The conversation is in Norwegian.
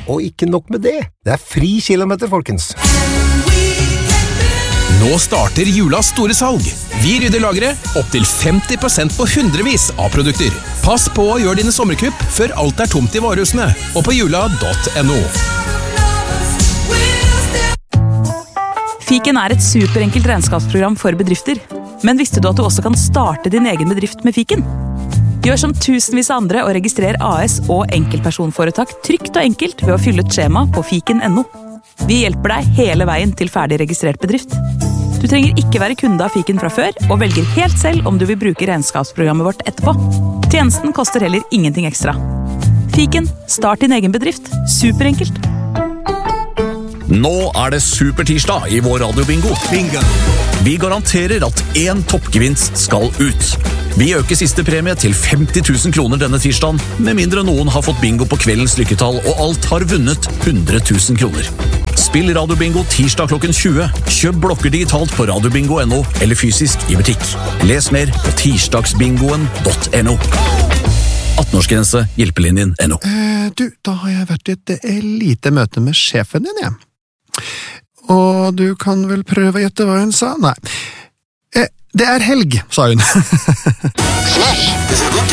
Og ikke nok med det, det fri kilometer, folkens. Nå starter julas store salg. Vi rydder lageret opp til 50% på hundrevis av produkter. Pass på å gjøre dine sommerkupp før alt tomt i varehusene, og på jula.no. Fiken et superenkelt regnskapsprogram for bedrifter. Men visste du at du også kan starte din egen bedrift med Fiken? Gjør som tusenvis av andre og registrer AS og enkeltpersonforetak trygt og enkelt ved å fylle ut skjema på fiken.no. Vi hjelper deg hele veien til ferdig registrert bedrift. Du trenger ikke være kunde av Fiken fra før, og velger helt selv om du vil bruke regnskapsprogrammet vårt etterpå. Tjenesten koster heller ingenting ekstra. Fiken, start din egen bedrift. Superenkelt. Nå det supertirsdag i vår radiobingo. Bingo! Vi garanterer at en toppgevinst skal ut. Vi øker siste premie til 50 000 kroner denne tirsdagen, med mindre noen har fått bingo på kveldens lykketall, og alt har vunnet 100 000 kroner. Spill radiobingo tirsdag klokken 20. Kjøp blokker digitalt på radiobingo.no eller fysisk i butikk. Les mer på tirsdagsbingoen.no. 18-årsgrense, hjelpelinjen.no. Du, da har jeg vært i et lite møte med sjefen din, jeg. Og du kan vel prøve å gjette hva hun sa? Nei. Det helg, sa hun. Smash! This is good